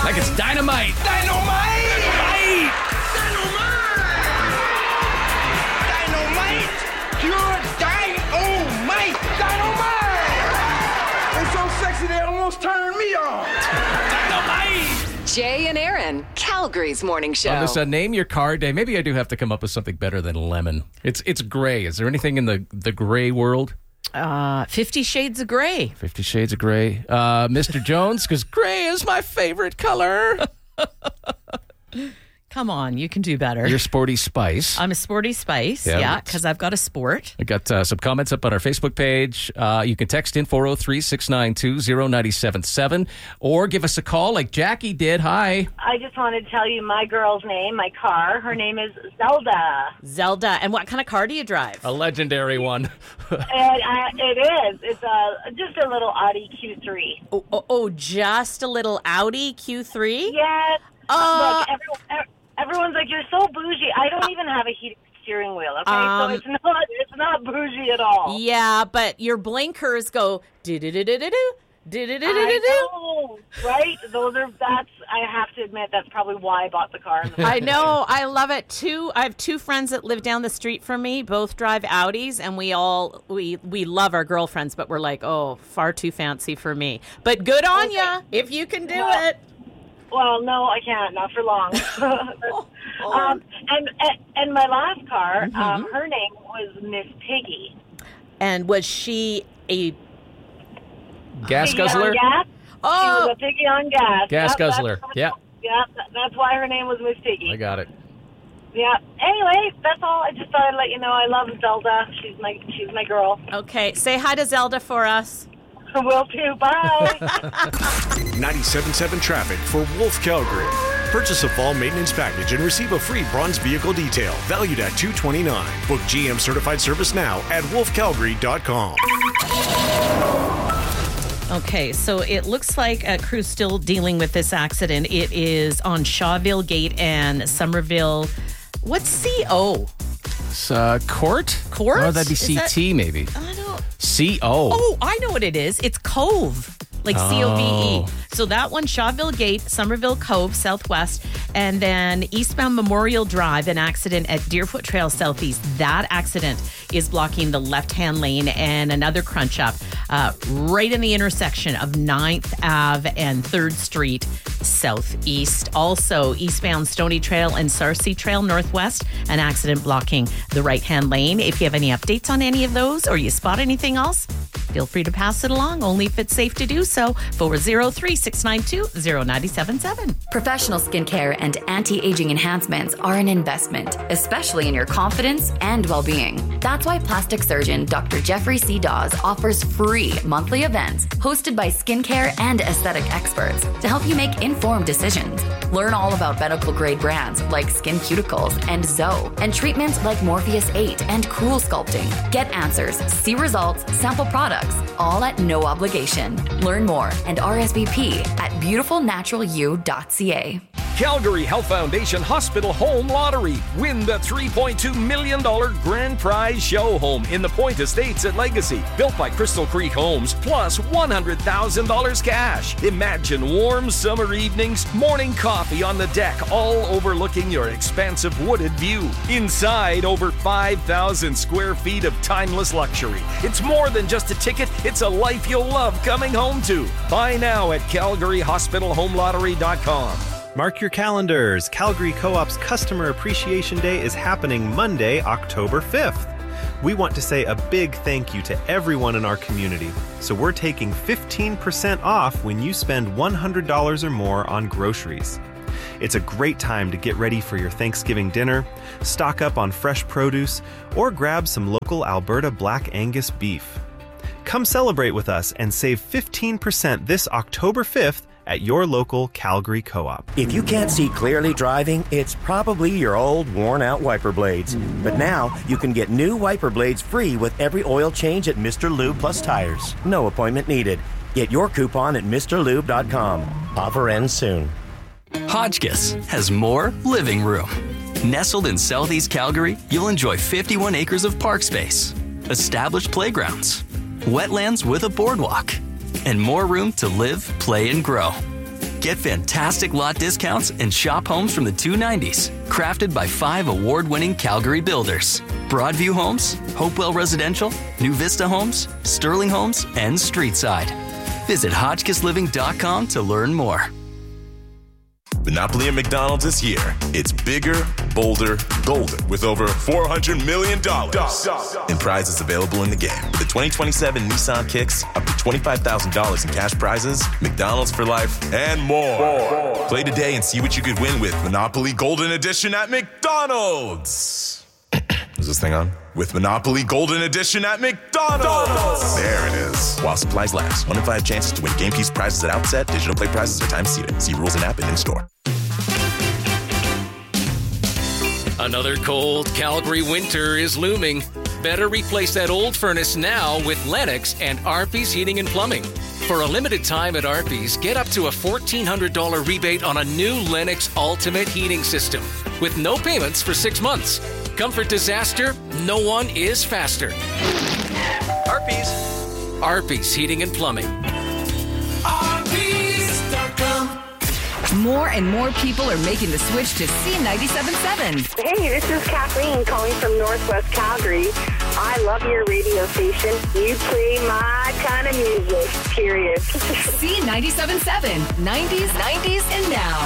Like it's dynamite. Dynamite! Dynamite! Dynamite! Pure dynamite! Dynamite! It's so sexy they almost turned me on. Dynamite! Jay and Aaron, Calgary's morning show. On this Name Your Car Day, maybe I do have to come up with something better than lemon. It's gray. Is there anything in the gray world? 50 Shades of Grey. 50 Shades of Grey. Mr. Jones, because gray is my favorite color. Come on, you can do better. You're Sporty Spice. I'm a Sporty Spice, Yeah, because I've got a sport. I got some comments up on our Facebook page. You can text in 403-692-0977 or give us a call like Jackie did. Hi. I just wanted to tell you my girl's name, my car. Her name is Zelda. Zelda. And what kind of car do you drive? A legendary one. It is. It's just a little Audi Q3. Oh, just a little Audi Q3? Yes. Look, everyone's like, you're so bougie. I don't even have a heated steering wheel, okay? So it's not bougie at all. Yeah, but your blinkers go do-do-do-do-do-do. I know, right? I have to admit, that's probably why I bought the car. I know. I love it. I have two friends that live down the street from me. Both drive Audis, and we love our girlfriends, but we're like, oh, far too fancy for me. But good on ya if you can do it. Well, no, I can't. Not for long. And my last car, her name was Miss Piggy. And was she a gas guzzler? Gas? Oh, she was a piggy on gas. Gas guzzler. Yeah. Yeah, that's why her name was Miss Piggy. I got it. Yeah. Anyway, that's all. I just thought I'd let you know I love Zelda. She's my girl. Okay. Say hi to Zelda for us. Will do. Bye. 97.7 traffic for Wolf Calgary. Purchase a fall maintenance package and receive a free bronze vehicle detail valued at $229. Book GM certified service now at wolfcalgary.com. Okay, so it looks like a crew's still dealing with this accident. It is on Shawville Gate and Somerville. What's CO? It's Court? Court? Oh, that'd be CT maybe. I don't. CO. Oh, I know what it is. It's Cove. Like COVE. So that one, Shawville Gate, Somerville Cove, Southwest, and then eastbound Memorial Drive, an accident at Deerfoot Trail Southeast. That accident is blocking the left-hand lane, and another crunch up right in the intersection of 9th Ave and 3rd Street Southeast. Also, eastbound Stony Trail and Sarcee Trail Northwest, an accident blocking the right-hand lane. If you have any updates on any of those or you spot anything else, feel free to pass it along, only if it's safe to do so. 403-692-0977. Professional skincare and anti-aging enhancements are an investment, especially in your confidence and well-being. That's why plastic surgeon Dr. Jeffrey C. Dawes offers free monthly events hosted by skincare and aesthetic experts to help you make informed decisions. Learn all about medical-grade brands like Skin Cuticles and Zoe, and treatments like Morpheus 8 and Cool Sculpting. Get answers, see results, sample products, all at no obligation. Learn more and RSVP at beautifulnaturalu.ca. Calgary Health Foundation Hospital Home Lottery. Win the $3.2 million grand prize show home in the Point Estates at Legacy. Built by Crystal Creek Homes, plus $100,000 cash. Imagine warm summer evenings, morning coffee on the deck, all overlooking your expansive wooded view. Inside, over 5,000 square feet of timeless luxury. It's more than just a ticket, it's a life you'll love coming home to. Buy now at CalgaryHospitalHomeLottery.com. Mark your calendars. Calgary Co-op's Customer Appreciation Day is happening Monday, October 5th. We want to say a big thank you to everyone in our community. So we're taking 15% off when you spend $100 or more on groceries. It's a great time to get ready for your Thanksgiving dinner, stock up on fresh produce, or grab some local Alberta Black Angus beef. Come celebrate with us and save 15% this October 5th at your local Calgary Co-op. If you can't see clearly driving, it's probably your old worn-out wiper blades. But now, you can get new wiper blades free with every oil change at Mr. Lube Plus Tires. No appointment needed. Get your coupon at MrLube.com. Offer ends soon. Hotchkiss has more living room. Nestled in Southeast Calgary, you'll enjoy 51 acres of park space, established playgrounds, wetlands with a boardwalk, and more room to live, play, and grow. Get fantastic lot discounts and shop homes from the 290s. Crafted by 5 award-winning Calgary builders. Broadview Homes, Hopewell Residential, New Vista Homes, Sterling Homes, and Streetside. Visit HotchkissLiving.com to learn more. Monopoly at McDonald's is here. It's bigger, bolder, golden, with over $400 million in prizes available in the game. With the 2027 Nissan Kicks, up to $25,000 in cash prizes, McDonald's for life, and more. Play today and see what you could win with Monopoly Golden Edition at McDonald's. Is this thing on? With Monopoly Golden Edition at McDonald's. There it is. While supplies last. 1 in 5 chances to win game piece prizes at outset. Digital play prizes are time seated. See rules and app and in-store. Another cold Calgary winter is looming. Better replace that old furnace now with Lennox and Arby's Heating and Plumbing. For a limited time at Arby's, get up to a $1,400 rebate on a new Lennox Ultimate Heating System with no payments for 6 months. Comfort disaster, no one is faster. Arby's Heating and Plumbing. Arby's.com. More and more people are making the switch to C97.7. Hey, this is Kathleen calling from Northwest Calgary. I love your radio station. You play my kind of music, period. C97.7, 90s, and now.